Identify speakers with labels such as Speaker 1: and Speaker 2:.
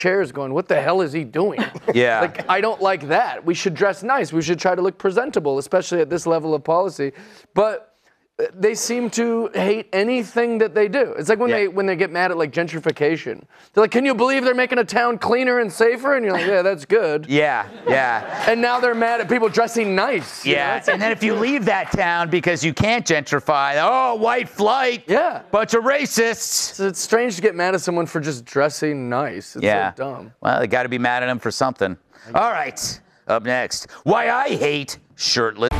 Speaker 1: chairs going, what the hell is he doing?
Speaker 2: Yeah.
Speaker 1: Like, I don't like that. We should dress nice. We should try to look presentable, especially at this level of policy. But they seem to hate anything that they do. It's like when they get mad at like gentrification. They're like, can you believe they're making a town cleaner and safer? And you're like, yeah, that's good.
Speaker 2: Yeah, yeah.
Speaker 1: And now they're mad at people dressing nice.
Speaker 2: Yeah, and then if you leave that town because you can't gentrify, oh, white flight.
Speaker 1: Yeah.
Speaker 2: Bunch of racists.
Speaker 1: So it's strange to get mad at someone for just dressing nice. It's so dumb.
Speaker 2: Well, they got to be mad at them for something. All right, up next, why I hate shirtless